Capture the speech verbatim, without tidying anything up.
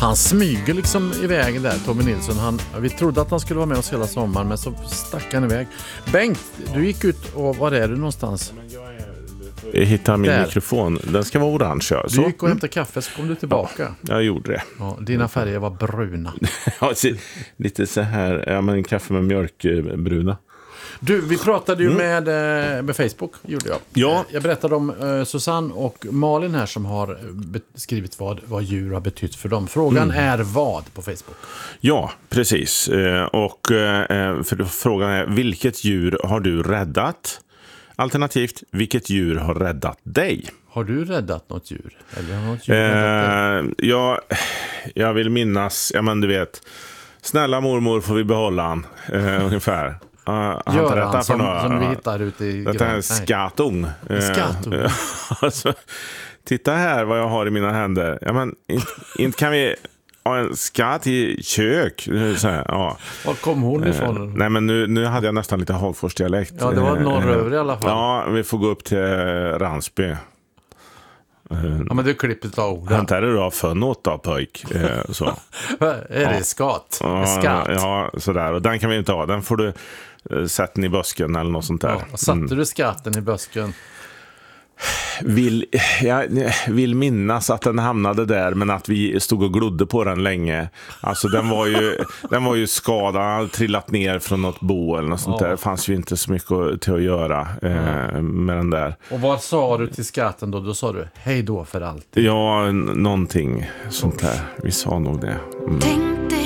Han smyger liksom iväg där, Tommy Nilsson. Han, vi trodde att han skulle vara med oss hela sommaren, men så stack han iväg. Bengt, du gick ut och var är du någonstans? Jag hittar min där. Mikrofon. Den ska vara orange. Så. Du gick och hämtade kaffe, så kom du tillbaka. Ja, jag gjorde det. Ja, dina färger var bruna. Ja, lite så här, ja, men kaffe med mjölk bruna. Du, vi pratade ju Mm. med, med Facebook, gjorde jag. Ja. Jag berättade om uh, Susanne och Malin här som har beskrivit vad, vad djur har betytt för dem. Frågan mm. är vad på Facebook? Ja, precis. Och för frågan är, vilket djur har du räddat? Alternativt, vilket djur har räddat dig? Har du räddat något djur? Eller har något djur räddat dig? Eh, ja, jag vill minnas, ja men du vet, snälla mormor får vi behålla han, eh, ungefär. Uh, han Gör han för som, några, som vi hittar ute i detta är en skatung. Skatung. Uh, alltså, titta här vad jag har i mina händer. Ja, men, inte, inte kan vi ha en skatt i kök. Så här, ja. Var kom hon ifrån? Uh, nej, men nu, nu hade jag nästan lite Hagfors-dialekt. Ja, det var norröver i alla fall. Ja, vi får gå upp till Ransby. Ja, men du klippet av orden. Vänta, är det då för något då, pojk? Eh, så. Är det skat? Ja, Skatt? ja, sådär. Och den kan vi inte ha. Den får du eh, sätta i busken eller något sånt där. Ja, satte mm. du skatten i busken? Vill, jag vill minnas att den hamnade där, men att vi stod och glodde på den länge. Alltså den var ju, den var ju skadad, den hade trillat ner från något bo eller något sånt ja. där. Det fanns ju inte så mycket till att göra eh, med den där. Och vad sa du till skatten då? Då sa du, hej då för alltid. Ja, n- någonting sånt där. Vi sa nog det. Mm.